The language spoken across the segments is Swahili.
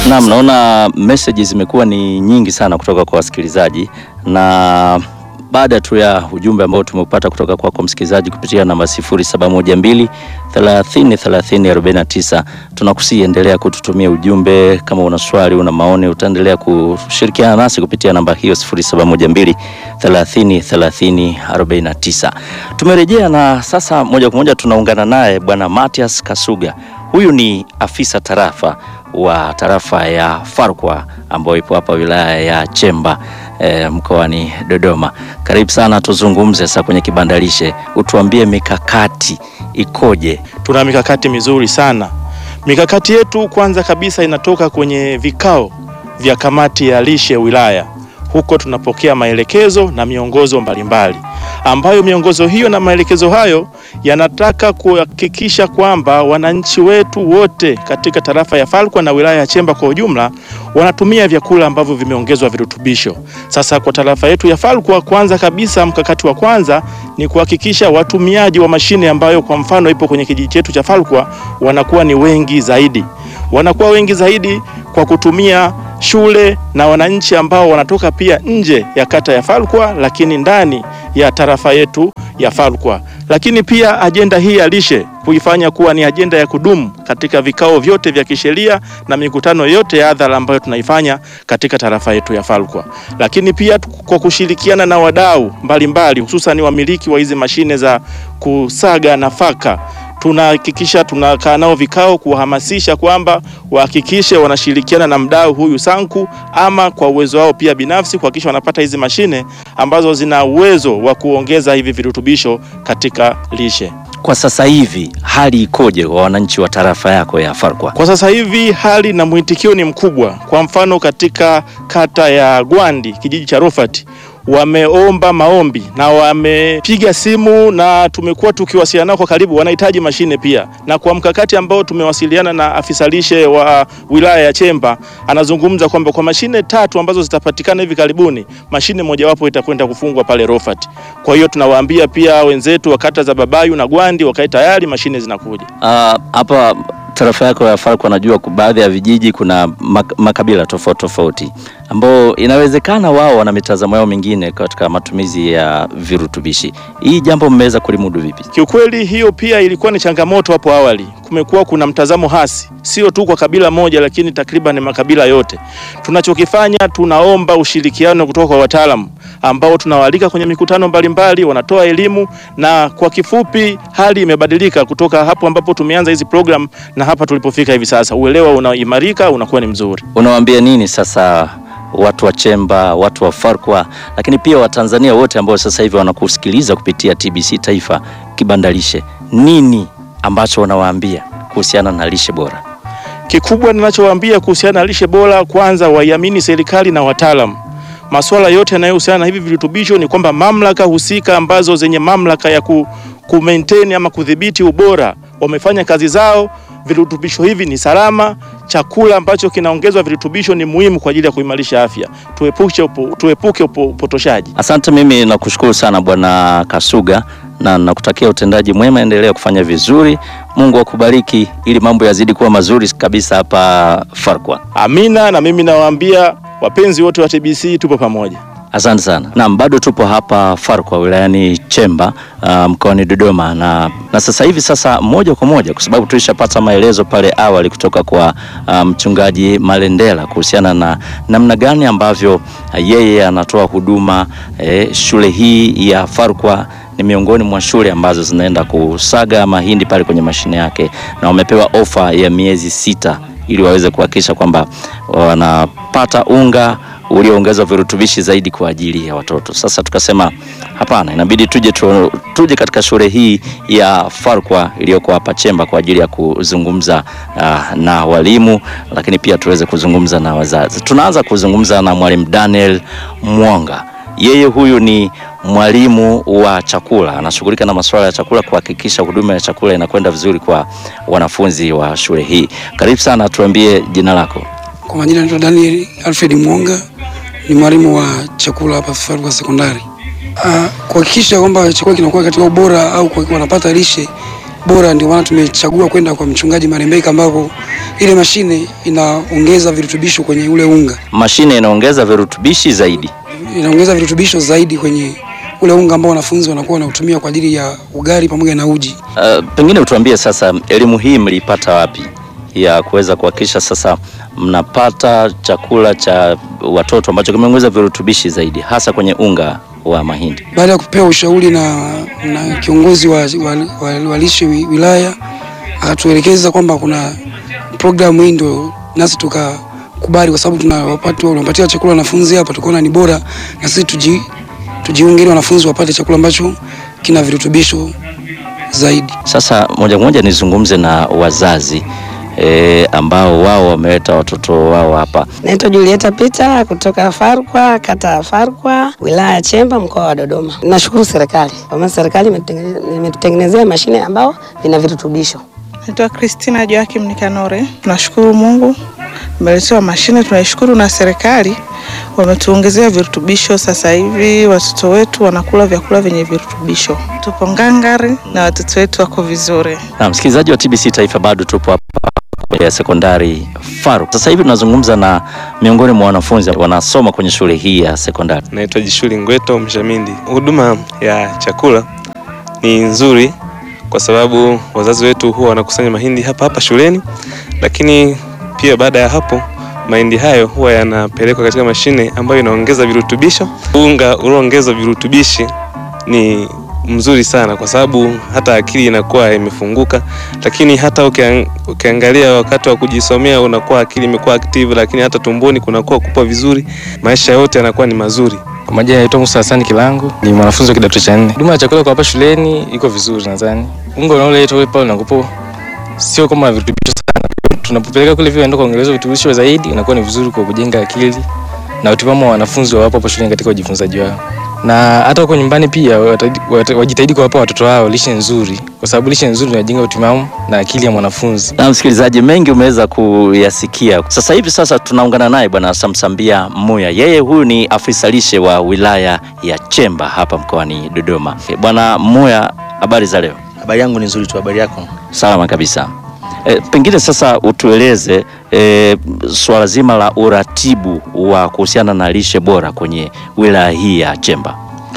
Naam, naona messages zimekuwa ni nyingi sana kutoka kwa wasikilizaji, na baada tu ya ujumbe ambao tumepata kutoka kwa msikilizaji kupitia namba 0712 30 30 49, tunakusihi endelea kututumia ujumbe. Kama una swali, una maoni, utaendelea kushirikiana nasi kupitia namba hiyo 0712 30 30 49. Tumerejea na sasa moja kwa moja tunaungana naye Bwana Mathias Kasuga. Huyu ni afisa tarafa wa tarafa ya Farkwa ambayo ipo hapa wilaya ya Chemba mkoani Dodoma. Karibu sana, tuzungumze sasa kwenye kibandalishe. Utuambie mikakati ikoje? Tuna mikakati mizuri sana. Mikakati yetu kwanza kabisa inatoka kwenye vikao vya kamati ya lishe wilaya. Huko tunapokea maelekezo na miongozo mbalimbali, ambayo miongozo hiyo na maelekezo hayo yanataka kuhakikisha kwamba wananchi wetu wote katika tarafa ya Farkwa na wilaya ya Chemba kwa ujumla wanatumia vyakula ambavyo vimeongezwa virutubisho. Sasa kwa tarafa yetu ya Farkwa, kwanza kabisa mkakati wa kwanza ni kuhakikisha watumiaji wa mashine ambayo kwa mfano ipo kwenye kijiji chetu cha Farkwa wanakuwa ni wengi zaidi. Wanakuwa wengi zaidi kwa kutumia shule na wananchi ambao wanatoka pia nje ya kata ya Farkwa lakini ndani ya tarafa yetu ya Farkwa. Lakini pia ajenda hii ya lishe kuifanya kuwa ni ajenda ya kudumu katika vikao vyote vya kisheria na mikutano yote ya hadhara ambayo tunaifanya katika tarafa yetu ya Farkwa. Lakini pia kwa kushirikiana na wadau mbalimbali, hususan wamiliki wa hizi mashine za kusaga nafaka, tunahakikisha tunakaa nao vikao kuhamasisha kwamba wahakikishe wanashirikiana na mdau huyu Sanku ama kwa uwezo wao pia binafsi kuhakikisha wanapata hizi mashine ambazo zina uwezo wa kuongeza hivi virutubisho katika lishe. Kwa sasa hivi hali ikoje kwa wananchi wa tarafa yako ya Farkwa? Kwa sasa hivi hali na mwitikio ni mkubwa. Kwa mfano katika kata ya Gwandi, kijiji cha Rofati, wameomba maombi na wamepiga simu na tumekuwa tukiwasiliana nao kwa karibu, wanahitaji mashine pia. Na kwa mkakati ambao tumewasiliana na afisa lishe wa wilaya ya Chemba, anazungumza kwamba kwa mashine 3 ambazo zitapatikana hivi karibuni, mashine mojawapo itakwenda kufungwa pale Rofati. Kwa hiyo tunawaambia pia wenzetu wa kata za Babayu na Gwandi wakae tayari, mashine zinakuja. Hapa tarafa yako ya Farkwa, najua baadhi ya vijiji kuna makabila tofauti tofauti ambao inawezekana wao wana mitazamo yao mingine katika matumizi ya virutubishi. Hii jambo mmeweza kulimudu vipi? Kiukweli hiyo pia ilikuwa ni changamoto hapo awali. Kumekuwa kuna mtazamo hasi, sio tu kwa kabila moja lakini takriban makabila yote. Tunachokifanya, tunaomba ushirikiano kutoka kwa wataalamu ambao tunawaalika kwenye mikutano mbalimbali, wanatoa elimu, na kwa kifupi hali imebadilika kutoka hapo ambapo tumeanza hizi program na hapa tulipofika hivi sasa. Uelewa unaimarika, unakuwa ni mzuri. Unawaambia nini sasa watu wa Chemba, watu wa Farkwa, lakini pia Watanzania wote ambao sasa hivi wanakusikiliza kupitia TBC Taifa kibandalishe? Nini ambacho wanawaambia kuhusiana na lishe bora? Kikubwa ninachowaambia kuhusiana na lishe bora, kwanza waiamini serikali na wataalamu. Masuala yote yanayohusiana na hivi virutubisho ni kwamba mamlaka husika ambazo zenye mamlaka ya ku-maintain ama kudhibiti ubora wamefanya kazi zao. Virutubisho hivi ni salama. Chakula ambacho kinaongezwa virutubisho ni muhimu kwa ajili ya kuimarisha afya. Tuepuke upotoshaji. Asante, mimi nakushukuru sana Bwana Kasuga na nakutakia utendaji mwema, endelea kufanya vizuri. Mungu akubariki ili mambo yazidi kuwa mazuri kabisa hapa Farkwa. Amina, na mimi nawaambia wapenzi wote wa TBC tupo pamoja. Asante sana. Naam, bado tupo hapa Farkwa wilayani Chemba mkoani Dodoma, na sasa hivi moja kwa moja, kwa sababu tulishapata maelezo pale awali kutoka kwa mchungaji Malendela kuhusiana na namna gani ambavyo yeye anatoa huduma. Shule hii ya Farkwa ni miongoni mwa shule ambazo zinaenda kusaga mahindi pale kwenye mashine yake, na wamepewa ofa ya miezi 6 ili waweze kuhakikisha kwamba wanapata unga ulioongezwa virutubishi zaidi kwa ajili ya watoto. Sasa tukasema hapana, inabidi tuje katika shule hii ya Farkwa iliyoko hapa Chemba kwa ajili ya kuzungumza na walimu, lakini pia tuweze kuzungumza na wazazi. Tunaanza kuzungumza na Mwalimu Daniel Mwonga. Yeye huyu ni mwalimu wa chakula, anashughulika na masuala ya chakula, kuhakikisha huduma ya chakula inakwenda vizuri kwa wanafunzi wa shule hii. Karibu sana, tuambie jina lako. Kwa majina naitwa Daniel Alfred Mwonga, ni mwalimu wa chakula hapa Farkwa Sekondari. Kuhakikisha kwamba chakula kinakuwa katika ubora au wanapata lishe bora, ndio maana tumechagua kwenda kwa mchungaji Marembeka, ambapo ile mashine inaongeza virutubisho kwenye ule unga. Mashine inaongeza virutubishi zaidi, Inaongeza virutubisho zaidi kwenye ule unga ambao wanafunzi wanakuwa wanautumia kwa ajili ya ugali pamoja na uji. Pengine utuambie sasa, elimu hii mliipata wapi ya kuweza kuhakikisha sasa mnapata chakula cha watoto ambacho kimeongeza virutubishi zaidi hasa kwenye unga wa mahindi? Baada ya kupewa ushauri na kiongozi wa lishe wilaya, akatuelekeza kwamba kuna programu hii, ndio nasi tukakubali, kwa sababu tunawapatia chakula wanafunzi hapa, tukaona ni bora na sisi tujiunge ili wanafunzi wapate chakula ambacho kina virutubisho zaidi. Sasa moja kwa moja nizungumze na wazazi ambao wao wameleta watoto wao hapa. Naitwa Julieta Peter kutoka Farkwa, kata ya Farkwa, wilaya ya Chemba, mkoa wa Dodoma. Nashukuru serikali. Kwa maana serikali imetutengenezea mashine ambao ina virutubisho. Naitwa Christina Joakim Nikanore. Tunashukuru Mungu tumeletewa mashine, tunashukuru na serikali wametuongezea virutubisho. Sasa hivi watoto wetu wanakula vyakula vyenye virutubisho. Tupo ngangari na watoto wetu wako vizuri. Na msikilizaji wa TBC Taifa, bado tupo hapa ya sekondari Faruk. Sasa hivi tunazungumza na miongoni mwa wanafunzi wanasoma kwenye shule hii ya sekondari. Naitwa Jishuli Ngweto Mshamindi. Huduma ya chakula ni nzuri kwa sababu wazazi wetu huwa wanakusanya mahindi hapa shuleni, lakini pia baada ya hapo mahindi hayo huwa yanapelekwa katika mashine ambayo inaongeza virutubisho. Unga unaongeza virutubishi ni mzuri sana kwa sababu hata akili inakuwa imefunguka, lakini hata ukiangalia wakati wa kujisomea unakuwa akili imekuwa active, lakini hata tumboni kunakuwa kupoa vizuri, maisha yote yanakuwa ni mazuri. Kwa majina naitwa Musa Hassan Kilango, ni mwanafunzi wa kidato cha 4. Huduma ya chakula kwa hapa shuleni iko vizuri nadhani. Unga unaoletwa pale unakupo sio kama virutubisho sana. Tunapopeleka kule vile ndio kuongeza virutubisho zaidi, inakuwa ni vizuri kwa kujenga akili na utimamu wa wanafunzi wa hapa shuleni katika ujifunzaji wao. Na hata huko nyumbani pia wajitahidi kuwapa watoto wao lishe nzuri, kwa sababu lishe nzuri inajenga utimamu na akili ya mwanafunzi. Na msikilizaji, mengi umeweza kuyasikia. Sasa tunaungana naye Bwana Samsambia Muya. Yeye huyu ni afisa lishe wa wilaya ya Chemba hapa mkoani Dodoma. Bwana Muya, habari za leo? Habari yangu ni nzuri tu, habari yako? Salama kabisa. Pengine sasa utueleze swala zima la uratibu wa kuhusiana na lishe bora kwenye wilaya hii ya Chemba.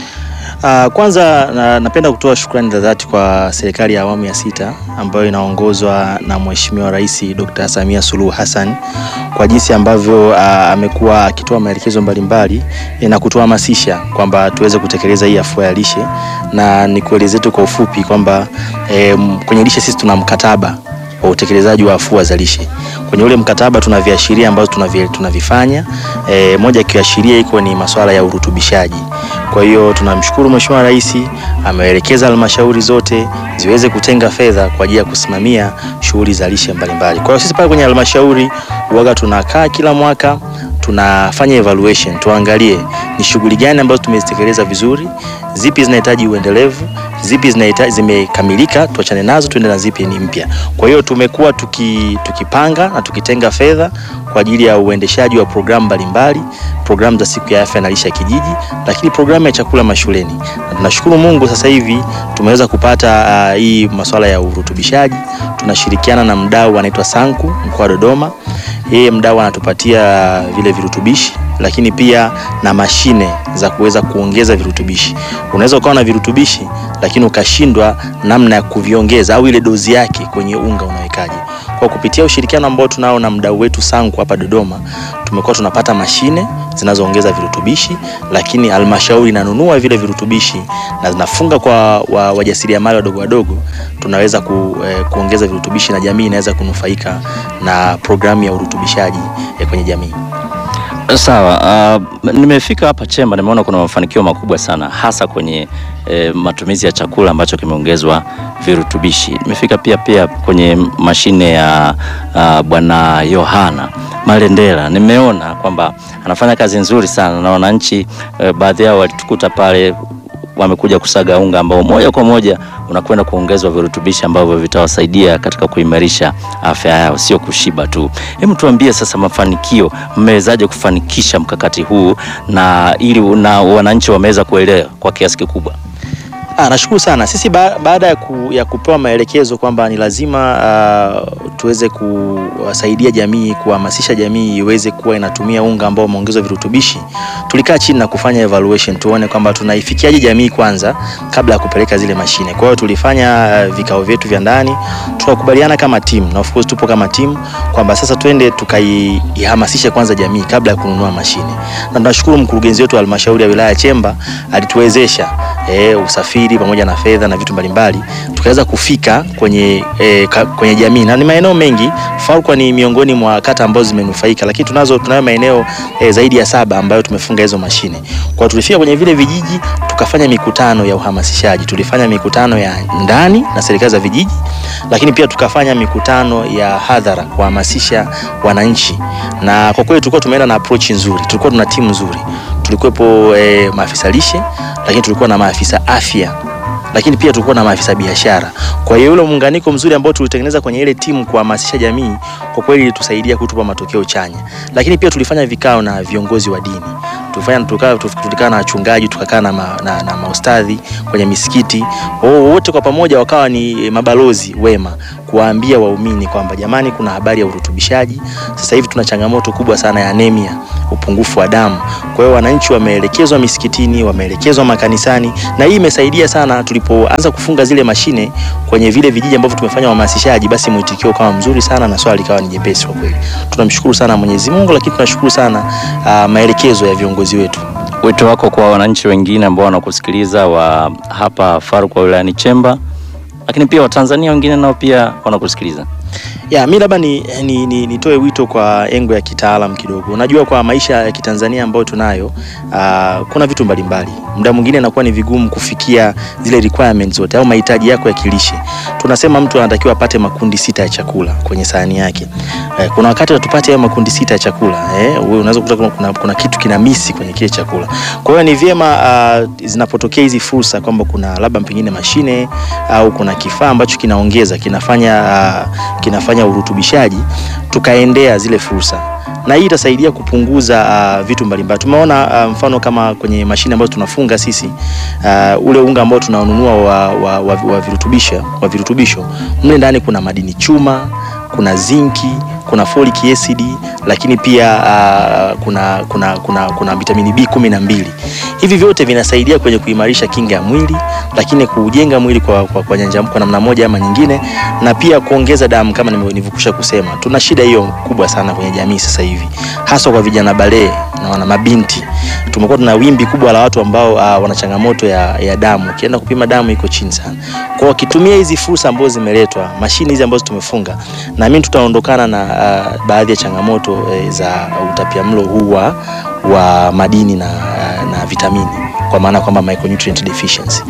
Kwanza napenda kutoa shukrani za dhati kwa serikali ya awamu ya 6 ambayo inaongozwa na Mheshimiwa Rais Dr. Samia Suluhu Hassan kwa jinsi ambavyo amekuwa akitoa maelekezo mbalimbali na kutuhamasisha kwamba tuweze kutekeleza hii afua ya lishe. Na nikueleze tu kwa ufupi kwamba kwenye lishe sisi tuna mkataba wa utekelezaji wa afua za lishe. Kwenye ule mkataba tuna viashiria ambazo tunavifanya. Moja ya kiashiria iko ni masuala ya urutubishaji. Kwa hiyo tunamshukuru Mheshimiwa Rais, ameelekeza halmashauri zote ziweze kutenga fedha kwa ajili ya kusimamia shughuli za lishe mbalimbali. Kwa hiyo sisi pale kwenye halmashauri huaga tunakaa kila mwaka tunafanya evaluation, tuangalie ni shughuli gani ambazo tumezitekeleza vizuri, zipi zinahitaji uendelevu, zipi zimekamilika tuachane nazo tuende na zipi ni mpya. Kwa hiyo tumekuwa tukipanga na tukitenga fedha kwa ajili ya uendeshaji wa programu mbalimbali, programu za siku ya afya na lishe ya kijiji, lakini programu ya chakula mashuleni. Na tunashukuru Mungu sasa hivi tumeweza kupata hii masuala ya urutubishaji. Tunashirikiana na mdau anaitwa Sanku mkoa wa Dodoma. Yeye mdau anatupatia vile virutubishi, lakini pia na mashine za kuweza kuongeza virutubishi. Unaweza ukawa na virutubishi lakini ukashindwa namna ya kuviongeza au ile dozi yake kwenye unga unawekaje. Kwa kupitia ushirikiano ambao tunao na mdau wetu Sanku hapa Dodoma, tumekuwa tunapata mashine zinazoongeza virutubishi, lakini halmashauri inanunua vile virutubishi na zinafunga kwa wajasiriamali wadogo. Tunaweza kuongeza virutubishi na jamii inaweza kunufaika na programu ya urutubishaji kwenye jamii. Sawa, nimefika hapa Chemba, nimeona kuna mafanikio makubwa sana hasa kwenye matumizi ya chakula ambacho kimeongezwa virutubishi. Nimefika pia kwenye mashine ya Bwana Yohana Malendela. Nimeona kwamba anafanya kazi nzuri sana na wananchi baadhi yao walitukuta pale wamekuja kusaga unga ambao moja kwa moja unakwenda kuongezwa virutubishi ambavyo vitawasaidia katika kuimarisha afya yao, sio kushiba tu. Hebu tuambie sasa mafanikio, mmewezaje kufanikisha mkakati huu na ili na wananchi wameweza kuelewa kwa kiasi kikubwa? Nashukuru sana. Sisi baada ya kupewa maelekezo kwamba ni lazima tuweze kuwasaidia jamii, kuhamasisha jamii iweze kuwa inatumia unga ambao umeongezwa virutubishi, tulikaa chini na kufanya evaluation tuone kwamba tunaifikiaje jamii kwanza kabla ya kupeleka zile mashine. Kwa hiyo tulifanya vikao vyetu vya ndani, tukakubaliana kama team, na of course tupo kama team kwamba sasa twende tukaihamasishe kwanza jamii kabla ya kununua mashine. Na tunashukuru mkurugenzi wetu wa halmashauri ya wilaya Chemba alituwezesha usafiri pamoja na fedha na vitu mbalimbali, tukaweza kufika kwenye jamii, na ni maeneo mengi. Farkwa ni miongoni mwa kata ambazo zimenufaika, lakini tunayo maeneo zaidi ya 7 ambayo tumefunga hizo mashine. Kwa tulifika kwenye vile vijiji tukafanya mikutano ya uhamasishaji, tulifanya mikutano ya ndani na serikali za vijiji, lakini pia tukafanya mikutano ya hadhara kuhamasisha wananchi. Na kwa kweli tulikuwa tumeenda na approach nzuri, tulikuwa tuna timu nzuri, tulikuwepo maafisa lishe, lakini tulikuwa na maafisa afya, lakini pia tulikuwa na maafisa biashara. Kwa hiyo ule muunganiko mzuri ambao tulitengeneza kwenye ile timu kuhamasisha jamii, kwa kweli ilitusaidia kutupa matokeo chanya. Lakini pia tulifanya vikao na viongozi wa dini. Tulikaa na wachungaji, tukakaa na maustadhi kwenye misikiti. Wote kwa pamoja wakawa ni mabalozi wema kuwaambia waumini kwamba jamani, kuna habari ya urutubishaji. Sasa hivi tuna changamoto kubwa sana ya anemia, upungufu wa damu. Kwa hiyo wananchi wameelekezwa misikitini, wameelekezwa makanisani, na hii imesaidia sana. Tulipoanza kufunga zile mashine kwenye vile vijiji ambavyo tumefanya uhamasishaji, basi mwitikio kama mzuri sana na swali likawa ni jepesi kwa kweli. Tunamshukuru sana Mwenyezi Mungu, lakini tunashukuru sana maelekezo ya viongozi wetu. Wito wako kwa wananchi wengine ambao wanakusikiliza wa hapa Farkwa wilayani Chemba, lakini pia Watanzania wengine nao pia wanakusikiliza? Mimi labda nitoe wito kwa engo ya kitaalam kidogo. Unajua, kwa maisha ya Kitanzania ambayo tunayo, kuna vitu mbalimbali. Muda mwingine inakuwa ni vigumu kufikia zile requirements zote au mahitaji yako ya kilishe. Tunasema mtu anatakiwa apate makundi 6 ya chakula kwenye sahani yake. Kuna wakati tupate hayo makundi 6 ya chakula, wewe unaweza kukuta kuna kitu kina misi kwenye kile chakula. Kwa hiyo ni vyema zinapotokea hizi fursa kwamba kuna labda pengine mashine au kuna kifaa ambacho kinaongeza kinafanya urutubishaji, tukaendea zile fursa, na hii itasaidia kupunguza vitu mbalimbali. Tumeona mfano kama kwenye mashine ambazo tunafunga sisi, ule unga ambao tunanunua wa virutubisho, mle ndani kuna madini chuma, kuna zinki, kuna folic acid, lakini pia kuna vitamini B12. Hivi vyote vinasaidia kwenye kuimarisha kinga ya mwili, lakini kujenga mwili kwa nyanja kwa namna moja ama nyingine, na pia kuongeza damu. Kama nilivyokusha kusema, tuna shida hiyo kubwa sana kwenye jamii sasa hivi, hasa kwa vijana bale na wana mabinti. Tumekuwa tuna wimbi kubwa la watu ambao wana changamoto ya damu. Ukienda kupima damu iko chini sana. Kwa hiyo kitumia hizi fursa ambazo zimeletwa, mashine hizi ambazo tumefunga, na mimi tutaondokana na baadhi ya changamoto za utapiamlo huu wa madini na vitamini, kwa maana kwamba micronutrient deficiency.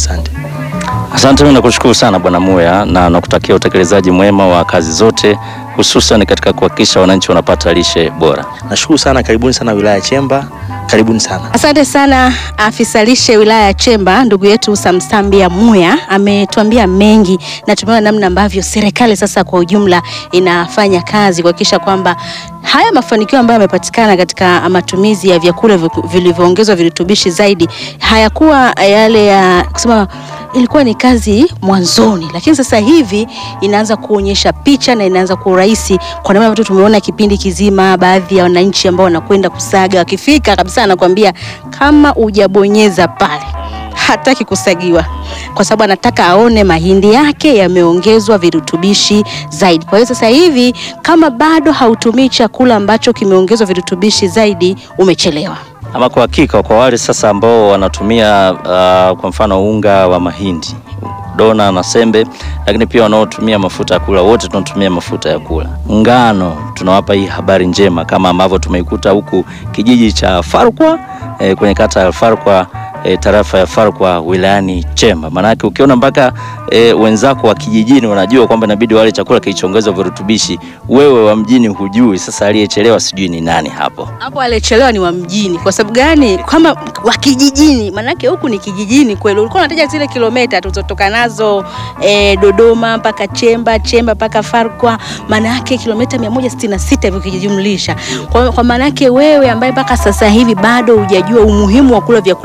Asante, mimi nakushukuru sana Bwana Muya, na nakutakia utekelezaji mwema wa kazi zote, hususan katika kuhakikisha wananchi wanapata lishe bora. Nashukuru sana, karibuni sana wilaya ya Chemba. Karibuni sana. Asante sana afisa lishe wilaya ya Chemba, ndugu yetu Samsambia Muya, ametuambia mengi, na tumeona namna ambavyo serikali sasa kwa ujumla inafanya kazi kuhakikisha kwamba haya mafanikio ambayo yamepatikana katika matumizi ya vyakula vilivyoongezwa virutubishi zaidi hayakuwa yale ya kusema ilikuwa ni kazi mwanzoni, lakini sasa hivi inaanza kuonyesha picha na inaanza kuwa rahisi, kwa namna watu tumeona kipindi kizima baadhi ya wananchi ambao wanakwenda kusaga, wakifika kabisa anakuambia kama hujabonyeza pale hataki kusagiwa, kwa sababu anataka aone mahindi yake yameongezwa virutubishi zaidi. Kwa hiyo sasa hivi kama bado hautumii chakula ambacho kimeongezwa virutubishi zaidi, umechelewa. Ama kwa hakika kwa wale sasa ambao wanatumia kwa mfano unga wa mahindi, dona na sembe, lakini pia wanaotumia mafuta ya kula, wote tunatumia mafuta ya kula. Ngano, tunawapa hii habari njema kama ambavyo tumeikuta huku kijiji cha Farkwa, kwenye kata ya Farkwa, tarafa ya Farkwa wilayani Chemba. Maanake ukiona mpaka wenzako wa kijijini wanajua kwamba inabidi wale chakula kilichoongezwa virutubishi, wewe wa mjini hujui. Sasa aliyechelewa sijui ni nani hapo. Hapo aliyechelewa ni wa mjini. Kwa sababu gani? Kama wa kijijini, maanake huku ni kijijini kweli. Ulikuwa unataja zile kilomita tulizotoka nazo Dodoma mpaka Chemba, Chemba mpaka Farkwa, maanake kilomita 166 hivyo kijumlisha. Kwa maanake wewe ambaye mpaka sasa hivi bado hujajua umuhimu wa kula vyakula viongoza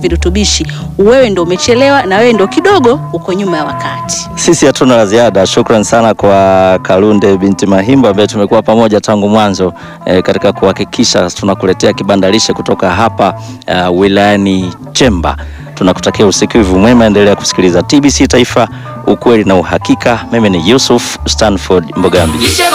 virutubishi, wewe ndo umechelewa na wewe ndo kidogo uko nyuma ya wakati. Sisi hatuna la ziada. Shukran sana kwa Kalunde binti Mahimbo ambaye tumekuwa pamoja tangu mwanzo katika kuhakikisha tunakuletea kibandalishe kutoka hapa wilayani Chemba. Tunakutakia usikivu mwema, endelea kusikiliza TBC Taifa, ukweli na uhakika. Mimi ni Yusuf Stanford Mbogambi.